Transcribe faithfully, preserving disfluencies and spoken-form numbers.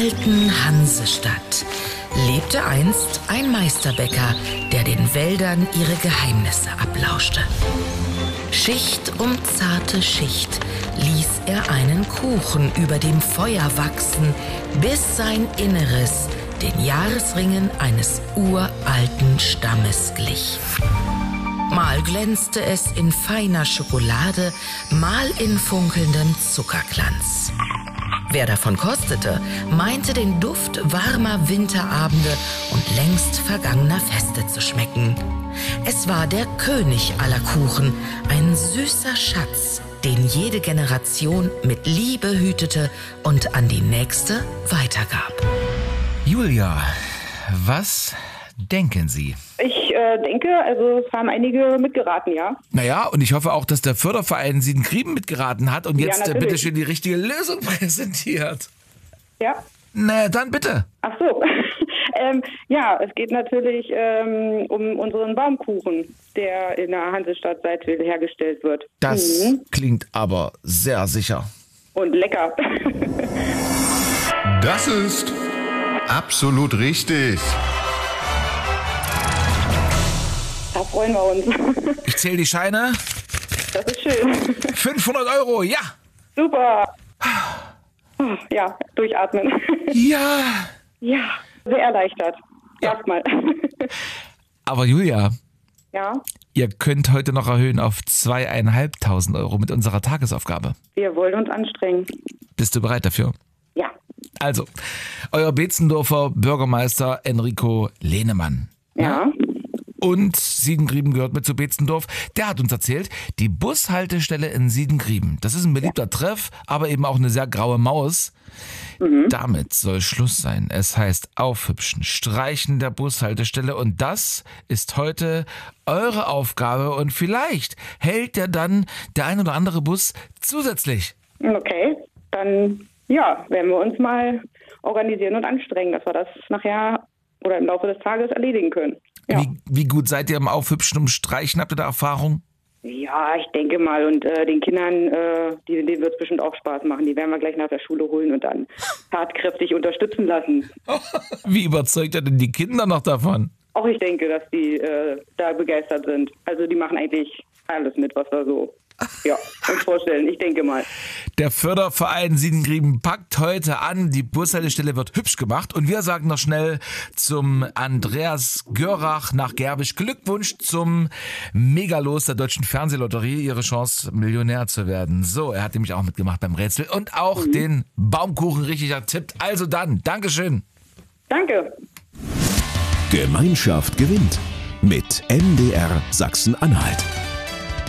alten Hansestadt lebte einst ein Meisterbäcker, der den Wäldern ihre Geheimnisse ablauschte. Schicht um zarte Schicht ließ er einen Kuchen über dem Feuer wachsen, bis sein Inneres den Jahresringen eines uralten Stammes glich. Mal glänzte es in feiner Schokolade, mal in funkelndem Zuckerglanz. Wer davon kostete, meinte den Duft warmer Winterabende und längst vergangener Feste zu schmecken. Es war der König aller Kuchen, ein süßer Schatz, den jede Generation mit Liebe hütete und an die nächste weitergab. Julia, was denken Sie? Ich äh, denke, also es haben einige mitgeraten, ja. Naja, und ich hoffe auch, dass der Förderverein Sieden-Grieben mitgeraten hat und Ja, jetzt äh, natürlich. bitte schön die richtige Lösung präsentiert. Ja. Na, dann bitte. Ach so. ähm, ja, es geht natürlich ähm, um unseren Baumkuchen, der in der Hansestadt Seidwil hergestellt wird. Das Mhm. klingt aber sehr sicher. Und lecker. Das ist absolut richtig. Da freuen wir uns. Ich zähle die Scheine. Das ist schön. fünfhundert Euro, ja. Super. Ja, durchatmen. Ja. Ja, sehr erleichtert. Erstmal. Aber Julia, Ja, ihr könnt heute noch erhöhen auf zweieinhalbtausend Euro mit unserer Tagesaufgabe. wir wollen uns anstrengen. Bist du bereit dafür? Ja. Also, euer Beetzendorfer Bürgermeister Enrico Lehnemann. Ja. Und Siedengrieben gehört mit zu Beetzendorf. Der hat uns erzählt, die Bushaltestelle in Siedengrieben, das ist ein beliebter Treff, aber eben auch eine sehr graue Maus. Mhm. Damit soll Schluss sein. Es heißt aufhübschen, streichen der Bushaltestelle und das ist heute eure Aufgabe und vielleicht hält ja dann der ein oder andere Bus zusätzlich. Okay, dann ja, werden wir uns mal organisieren und anstrengen, dass wir das nachher oder im Laufe des Tages erledigen können. Ja, Wie, wie gut seid ihr im Aufhübschen und Streichen? Habt ihr da Erfahrung? ja ich denke mal. Und äh, den Kindern, äh, die, denen wird es bestimmt auch Spaß machen. Die werden wir gleich nach der Schule holen und dann tatkräftig unterstützen lassen. Wie überzeugt ihr denn die Kinder noch davon? Auch ich denke, dass die äh, da begeistert sind. Also die machen eigentlich alles mit, was wir so ja, uns vorstellen. Ich denke mal. Der Förderverein Siedengrieben packt heute an, die Bushaltestelle wird hübsch gemacht und wir sagen noch schnell zum Andreas Görach nach Gerbisch Glückwunsch zum Megalos der Deutschen Fernsehlotterie, ihre Chance Millionär zu werden. So, er hat nämlich auch mitgemacht beim Rätsel und auch mhm. den Baumkuchen richtig ertippt. Also dann, Dankeschön. Danke. Gemeinschaft gewinnt mit M D R Sachsen-Anhalt.